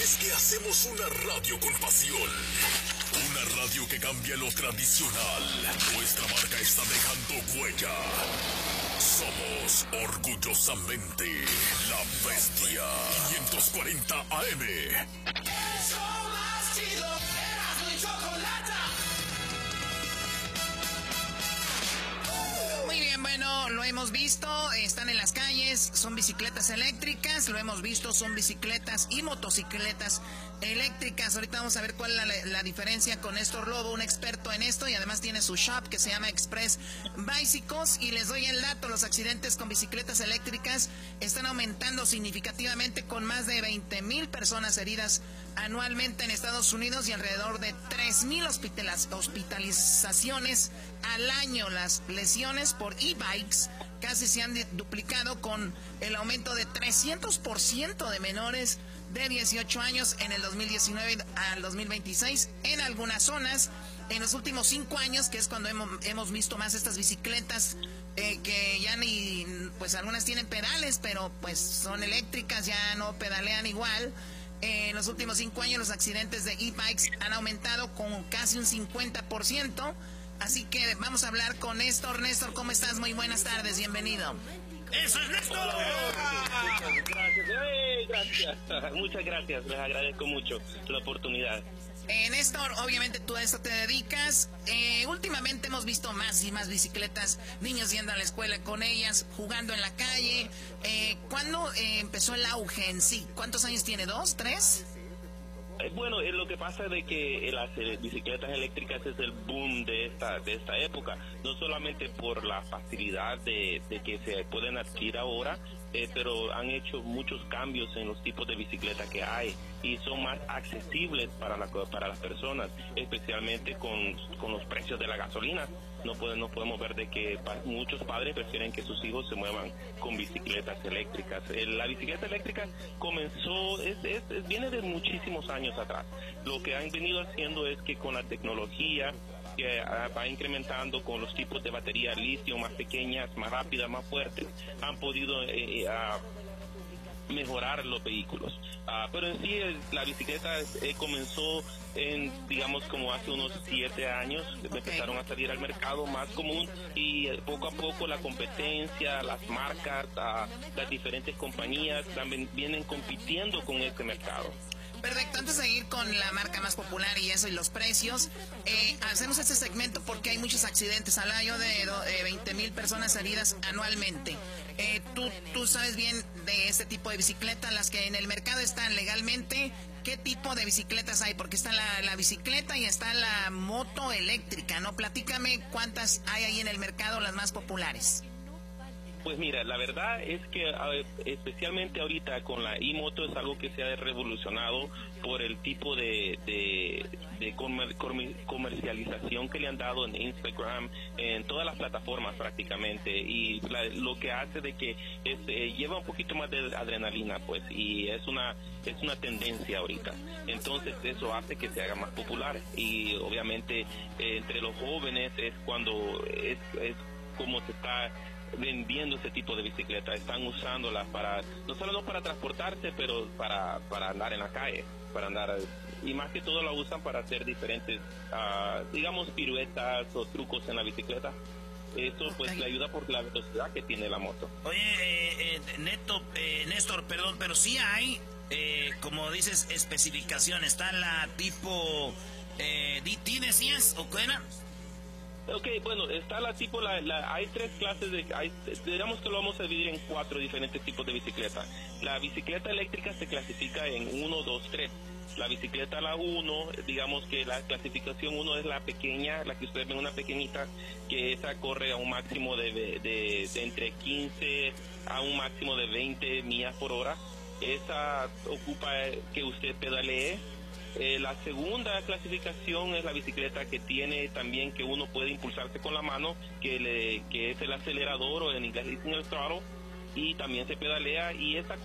Es que hacemos una radio con pasión. Una radio que cambia lo tradicional. Nuestra marca está dejando huella. Somos orgullosamente La Bestia. 540 AM. El show más chido, Erasmo y Chocolata. Muy bien, bueno, lo hemos visto, están en las calles, son bicicletas eléctricas, lo hemos visto, son bicicletas y motocicletas eléctricas. Ahorita vamos a ver cuál es la diferencia con Néstor Lobo, un experto en esto, y además tiene su shop que se llama Express Bicycles. Y les doy el dato: los accidentes con bicicletas eléctricas están aumentando significativamente, con más de 20,000 personas heridas anualmente en Estados Unidos y alrededor de 3,000 hospitalizaciones al año. Las lesiones por e-bikes casi se han duplicado, con el aumento de 300% de menores de 18 años en el 2019 al 2026 en algunas zonas. En los últimos 5 años, que es cuando hemos visto más estas bicicletas, que ya ni, pues algunas tienen pedales, pero pues son eléctricas, ya no pedalean igual. En los últimos 5 años los accidentes de e-bikes han aumentado con casi un 50%. Así que vamos a hablar con Néstor. Néstor, ¿cómo estás? Muy buenas tardes, bienvenido. ¡Eso es Néstor! Gracias. Muchas gracias, les agradezco mucho la oportunidad. Néstor, obviamente tú a esto te dedicas. Últimamente hemos visto más y más bicicletas, niños yendo a la escuela con ellas, jugando en la calle. ¿Cuándo empezó el auge en sí? ¿Cuántos años tiene? ¿2, 3? Bueno, lo que pasa es de que las bicicletas eléctricas es el boom de esta época, no solamente por la facilidad de que se pueden adquirir ahora, pero han hecho muchos cambios en los tipos de bicicletas que hay y son más accesibles para las personas, especialmente con los precios de la gasolina. No podemos ver de que muchos padres prefieren que sus hijos se muevan con bicicletas eléctricas. La bicicleta eléctrica comenzó, viene de muchísimos años atrás. Lo que han venido haciendo es que con la tecnología que va incrementando, con los tipos de batería litio más pequeñas, más rápidas, más fuertes, han podido mejorar los vehículos. Pero en sí la bicicleta comenzó digamos como hace unos 7 años, empezaron a salir al mercado más común, y poco a poco la competencia, las marcas, las diferentes compañías vienen compitiendo con este mercado. Perfecto, antes de ir con la marca más popular y eso y los precios, hacemos este segmento porque hay muchos accidentes al año, de 20,000 personas heridas anualmente. Tú sabes bien de este tipo de bicicletas, las que en el mercado están legalmente. ¿Qué tipo de bicicletas hay? Porque está la bicicleta y está la moto eléctrica, ¿no? Platícame cuántas hay ahí en el mercado, las más populares. Pues mira, la verdad es que especialmente ahorita con la e-moto es algo que se ha revolucionado por el tipo de comercialización que le han dado en Instagram, en todas las plataformas prácticamente, y lo que hace de que lleva un poquito más de adrenalina, pues, y es una tendencia ahorita. Entonces eso hace que se haga más popular, y obviamente entre los jóvenes es cuando es como se está vendiendo ese tipo de bicicleta. Están usándolas no solo para transportarse, pero para andar en la calle, y más que todo la usan para hacer diferentes, digamos, piruetas o trucos en la bicicleta. Eso pues le ayuda por la velocidad que tiene la moto. Oye, Néstor, perdón, pero sí hay, como dices, especificaciones. Está la tipo DT, decías, ¿o qué era? Ok, bueno, está la tipo, hay 3 clases digamos que lo vamos a dividir en 4 diferentes tipos de bicicleta. La bicicleta eléctrica se clasifica en 1, 2, 3. La bicicleta, la 1, digamos que la clasificación 1 es la pequeña, la que ustedes ven, una pequeñita, que esa corre a un máximo de entre 15 a un máximo de 20 millas por hora. Esa ocupa que usted pedalee. La segunda clasificación es la bicicleta que tiene también que uno puede impulsarse con la mano, que es el acelerador, o en inglés dicen el throttle, y también se pedalea, y esa